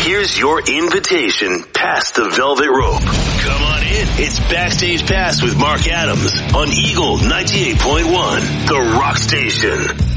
here's your invitation past the velvet rope. Come on in. It's Backstage Pass with Mark Adams on Eagle 98.1, the Rock Station.